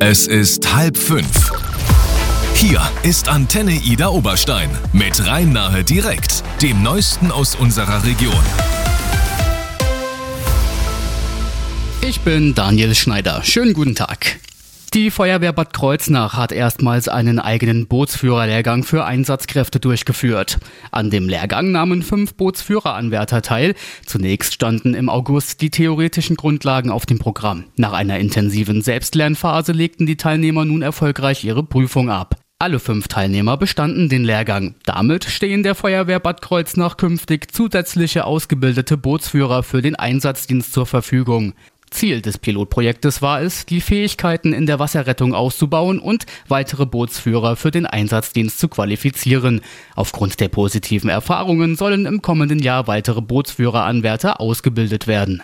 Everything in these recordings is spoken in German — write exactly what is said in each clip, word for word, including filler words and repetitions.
Es ist halb fünf. Hier ist Antenne Ida Oberstein mit Rhein-Nahe direkt, dem Neuesten aus unserer Region. Ich bin Daniel Schneider. Schönen guten Tag. Die Feuerwehr Bad Kreuznach hat erstmals einen eigenen Bootsführerlehrgang für Einsatzkräfte durchgeführt. An dem Lehrgang nahmen fünf Bootsführeranwärter teil. Zunächst standen im August die theoretischen Grundlagen auf dem Programm. Nach einer intensiven Selbstlernphase legten die Teilnehmer nun erfolgreich ihre Prüfung ab. Alle fünf Teilnehmer bestanden den Lehrgang. Damit stehen der Feuerwehr Bad Kreuznach künftig zusätzliche ausgebildete Bootsführer für den Einsatzdienst zur Verfügung. Ziel des Pilotprojektes war es, die Fähigkeiten in der Wasserrettung auszubauen und weitere Bootsführer für den Einsatzdienst zu qualifizieren. Aufgrund der positiven Erfahrungen sollen im kommenden Jahr weitere Bootsführeranwärter ausgebildet werden.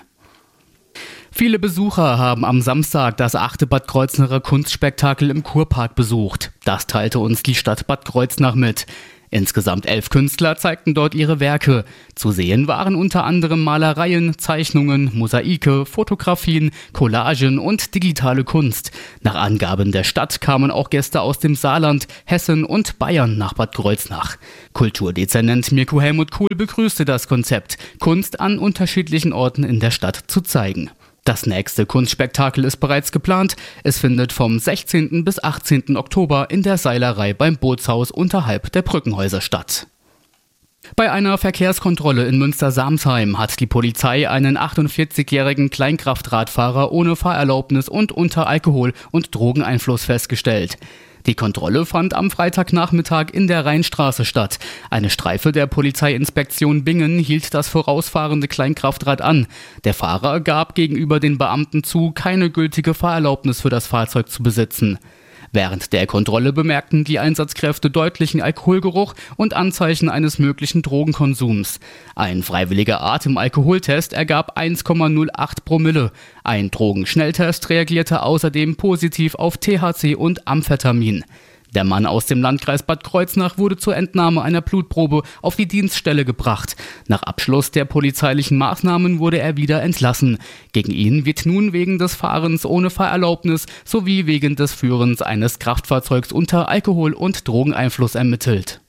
Viele Besucher haben am Samstag das achte Bad Kreuznacher Kunstspektakel im Kurpark besucht. Das teilte uns die Stadt Bad Kreuznach mit. Insgesamt elf Künstler zeigten dort ihre Werke. Zu sehen waren unter anderem Malereien, Zeichnungen, Mosaike, Fotografien, Collagen und digitale Kunst. Nach Angaben der Stadt kamen auch Gäste aus dem Saarland, Hessen und Bayern nach Bad Kreuznach. Kulturdezernent Mirko Helmut Kuhl begrüßte das Konzept, Kunst an unterschiedlichen Orten in der Stadt zu zeigen. Das nächste Kunstspektakel ist bereits geplant. Es findet vom sechzehnten bis achtzehnten Oktober in der Seilerei beim Bootshaus unterhalb der Brückenhäuser statt. Bei einer Verkehrskontrolle in Münster-Samsheim hat die Polizei einen achtundvierzigjährigen Kleinkraftradfahrer ohne Fahrerlaubnis und unter Alkohol- und Drogeneinfluss festgestellt. Die Kontrolle fand am Freitagnachmittag in der Rheinstraße statt. Eine Streife der Polizeiinspektion Bingen hielt das vorausfahrende Kleinkraftrad an. Der Fahrer gab gegenüber den Beamten zu, keine gültige Fahrerlaubnis für das Fahrzeug zu besitzen. Während der Kontrolle bemerkten die Einsatzkräfte deutlichen Alkoholgeruch und Anzeichen eines möglichen Drogenkonsums. Ein freiwilliger Atemalkoholtest ergab eins Komma null acht Promille. Ein Drogenschnelltest reagierte außerdem positiv auf T H C und Amphetamin. Der Mann aus dem Landkreis Bad Kreuznach wurde zur Entnahme einer Blutprobe auf die Dienststelle gebracht. Nach Abschluss der polizeilichen Maßnahmen wurde er wieder entlassen. Gegen ihn wird nun wegen des Fahrens ohne Fahrerlaubnis sowie wegen des Führens eines Kraftfahrzeugs unter Alkohol- und Drogeneinfluss ermittelt.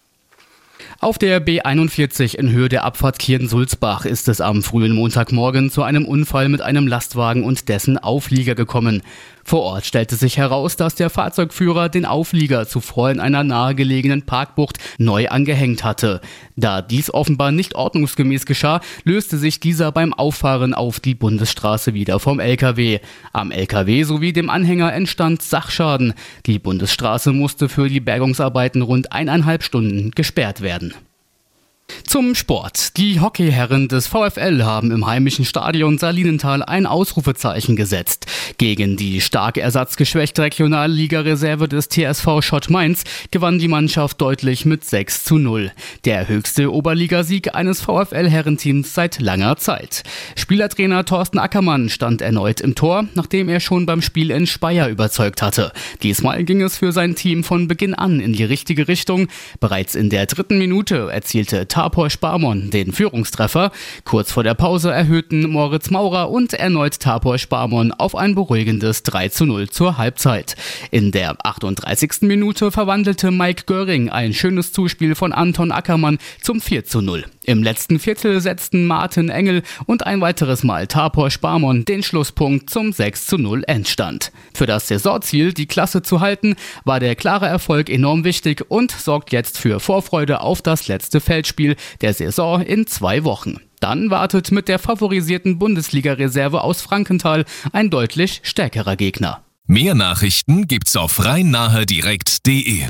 Auf der B einundvierzig in Höhe der Abfahrt Kirchen-Sulzbach ist es am frühen Montagmorgen zu einem Unfall mit einem Lastwagen und dessen Auflieger gekommen. Vor Ort stellte sich heraus, dass der Fahrzeugführer den Auflieger zuvor in einer nahegelegenen Parkbucht neu angehängt hatte. Da dies offenbar nicht ordnungsgemäß geschah, löste sich dieser beim Auffahren auf die Bundesstraße wieder vom L K W. Am L K W sowie dem Anhänger entstand Sachschaden. Die Bundesstraße musste für die Bergungsarbeiten rund eineinhalb Stunden gesperrt werden. Zum Sport. Die Hockeyherren des VfL haben im heimischen Stadion Salinenthal ein Ausrufezeichen gesetzt. Gegen die stark ersatzgeschwächte Regionalliga-Reserve des T S V Schott Mainz gewann die Mannschaft deutlich mit sechs zu null. Der höchste Oberligasieg eines VfL-Herrenteams seit langer Zeit. Spielertrainer Thorsten Ackermann stand erneut im Tor, nachdem er schon beim Spiel in Speyer überzeugt hatte. Diesmal ging es für sein Team von Beginn an in die richtige Richtung. Bereits in der dritten Minute erzielte Tapor Sparmon den Führungstreffer. Kurz vor der Pause erhöhten Moritz Maurer und erneut Tapor Sparmon auf ein beruhigendes drei zu null zur Halbzeit. In der achtunddreißigsten Minute verwandelte Mike Göring ein schönes Zuspiel von Anton Ackermann zum vier zu null. Im letzten Viertel setzten Martin Engel und ein weiteres Mal Tapor Sparmon den Schlusspunkt zum sechs zu null Endstand. Für das Saisonziel, die Klasse zu halten, war der klare Erfolg enorm wichtig und sorgt jetzt für Vorfreude auf das letzte Feldspiel der Saison in zwei Wochen. Dann wartet mit der favorisierten Bundesliga-Reserve aus Frankenthal ein deutlich stärkerer Gegner. Mehr Nachrichten gibt's auf rhein-nahe direkt punkt de.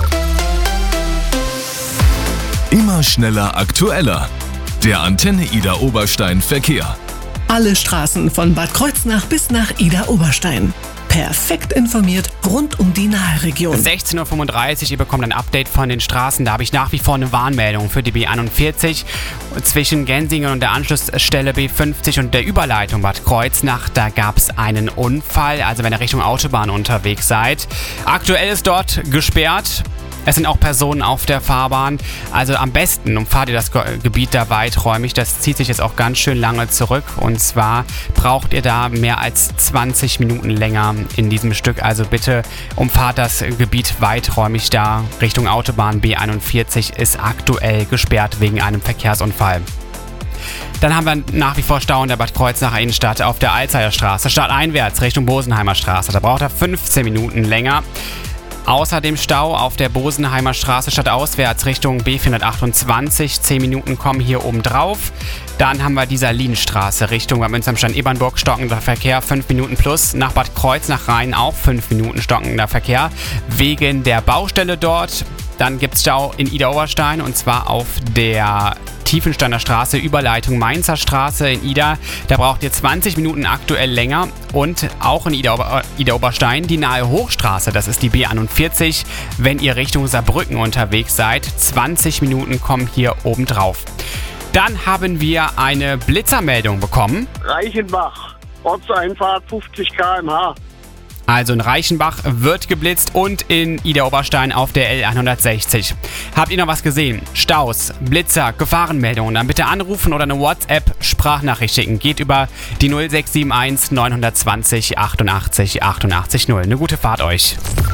Immer schneller, aktueller. Der Antenne Ida Oberstein Verkehr. Alle Straßen von Bad Kreuznach bis nach Ida Oberstein. Perfekt informiert rund um die Nahregion. sechzehn Uhr fünfunddreißig, ihr bekommt ein Update von den Straßen. Da habe ich nach wie vor eine Warnmeldung für die B einundvierzig zwischen Gensingen und der Anschlussstelle B fünfzig und der Überleitung Bad Kreuznach. Da gab es einen Unfall, also wenn ihr Richtung Autobahn unterwegs seid. Aktuell ist dort gesperrt. Es sind auch Personen auf der Fahrbahn. Also am besten umfahrt ihr das Gebiet da weiträumig. Das zieht sich jetzt auch ganz schön lange zurück. Und zwar braucht ihr da mehr als zwanzig Minuten länger in diesem Stück. Also bitte umfahrt das Gebiet weiträumig da. Richtung Autobahn B einundvierzig ist aktuell gesperrt wegen einem Verkehrsunfall. Dann haben wir nach wie vor Stau in der Bad Kreuznacher Innenstadt auf der Alzeier Straße. Stadteinwärts Richtung Bosenheimer Straße. Da braucht er fünfzehn Minuten länger. Außerdem Stau auf der Bosenheimer Straße stadtauswärts Richtung B vierhundertachtundzwanzig. zehn Minuten kommen hier oben drauf. Dann haben wir die Salinstraße Richtung Bad Münster-Ebernburg, stockender Verkehr, fünf Minuten plus. Nach Bad Kreuznach rein auch fünf Minuten stockender Verkehr wegen der Baustelle dort. Dann gibt es Stau in Ida-Oberstein und zwar auf der Tiefensteiner Straße, Überleitung Mainzer Straße in Ida. Da braucht ihr zwanzig Minuten aktuell länger. Und auch in Ida, Ida Oberstein die nahe Hochstraße, das ist die B einundvierzig. Wenn ihr Richtung Saarbrücken unterwegs seid, zwanzig Minuten kommen hier oben drauf. Dann haben wir eine Blitzermeldung bekommen. Reichenbach, Ortseinfahrt fünfzig Kilometer pro Stunde. Also in Reichenbach wird geblitzt und in Ida Oberstein auf der L hundertsechzig. Habt ihr noch was gesehen? Staus, Blitzer, Gefahrenmeldungen? Dann bitte anrufen oder eine WhatsApp-Sprachnachricht schicken. Geht über die null sechs sieben eins neun zwei null achtundachtzig achtundachtzig null. Eine gute Fahrt euch.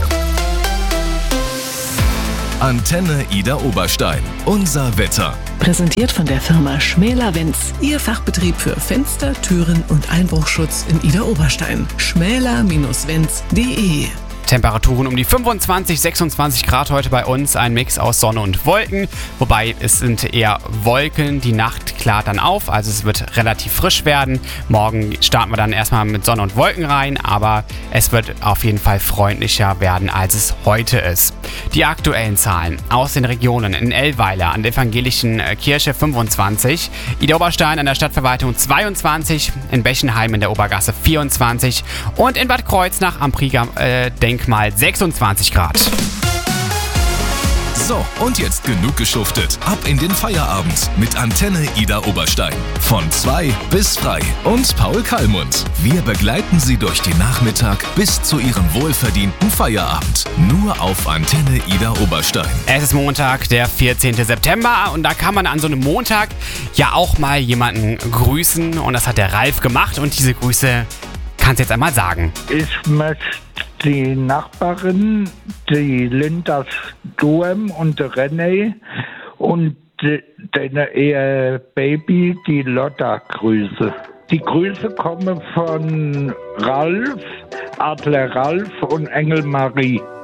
Antenne Ida Oberstein. Unser Wetter. Präsentiert von der Firma Schmäler Wenz. Ihr Fachbetrieb für Fenster, Türen und Einbruchschutz in Ida Oberstein. schmäler Bindestrich wenz punkt de. Temperaturen um die fünfundzwanzig, sechsundzwanzig Grad heute bei uns. Ein Mix aus Sonne und Wolken. Wobei es sind eher Wolken. Die Nacht klart dann auf. Also es wird relativ frisch werden. Morgen starten wir dann erstmal mit Sonne und Wolken rein. Aber es wird auf jeden Fall freundlicher werden, als es heute ist. Die aktuellen Zahlen aus den Regionen: in Ellweiler an der evangelischen Kirche fünfundzwanzig. Ida Oberstein an der Stadtverwaltung zweiundzwanzig. In Bechenheim in der Obergasse vierundzwanzig. Und in Bad Kreuznach am Prieger äh, Denkmal sechsundzwanzig Grad. So, und jetzt genug geschuftet. Ab in den Feierabend mit Antenne Ida Oberstein. Von zwei bis frei. Und Paul Kallmund. Wir begleiten Sie durch den Nachmittag bis zu Ihrem wohlverdienten Feierabend. Nur auf Antenne Ida Oberstein. Es ist Montag, der vierzehnten September. Und da kann man an so einem Montag ja auch mal jemanden grüßen. Und das hat der Ralf gemacht. Und diese Grüße kannst du jetzt einmal sagen. Ich möchte die Nachbarin, die Linda Sturm und der René und deine ihr Baby, die Lotta, grüße. Die Grüße kommen von Ralf, Adler Ralf und Engel Marie.